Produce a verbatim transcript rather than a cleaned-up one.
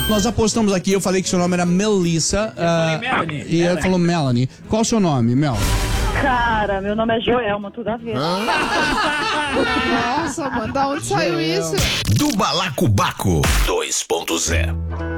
Nós apostamos aqui, eu falei que seu nome era Melissa. Eu uh, falei Melanie. E ela falou Melanie. Qual o seu nome, Mel? Cara, meu nome é Joelma, tudo a ver. Nossa, mano, da onde saiu isso? Do Balacobaco dois ponto zero.